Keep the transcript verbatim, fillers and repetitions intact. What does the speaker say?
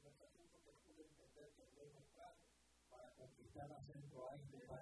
conversación porque no pude entender que Dios nos trajo para conquistar a Centro Aire, para